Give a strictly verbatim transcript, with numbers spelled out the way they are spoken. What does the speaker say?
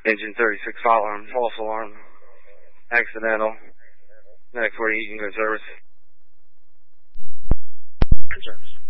Engine thirty-six alarm, false alarm, accidental. Next forty, you can go service. Good service.